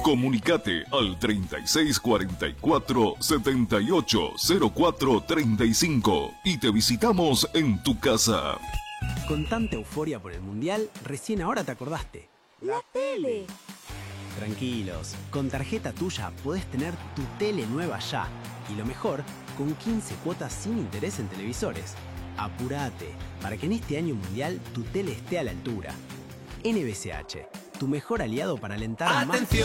Comunicate al 3644-780435 y te visitamos en tu casa. Con tanta euforia por el Mundial, recién ahora te acordaste. ¡La tele! Tranquilos, con tarjeta tuya podés tener tu tele nueva ya. Y lo mejor, con 15 cuotas sin interés en televisores. Apurate, para que en este año mundial tu tele esté a la altura. NBCH, tu mejor aliado para alentar más. ¡Atención!